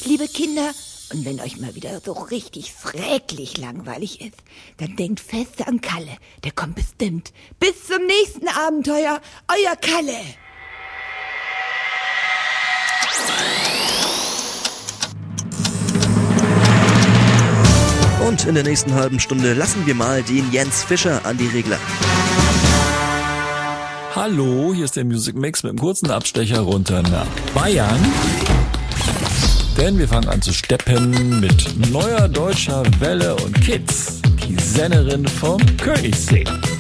Liebe Kinder, und wenn euch mal wieder so richtig schrecklich langweilig ist, dann denkt fest an Kalle. Der kommt bestimmt. Bis zum nächsten Abenteuer, euer Kalle. Und in der nächsten halben Stunde lassen wir mal den Jens Fischer an die Regler. Hallo, hier ist der Music Mix mit einem kurzen Abstecher runter nach Bayern. Denn wir fangen an zu steppen mit neuer deutscher Welle und Kids, die Sennerin vom Königssee.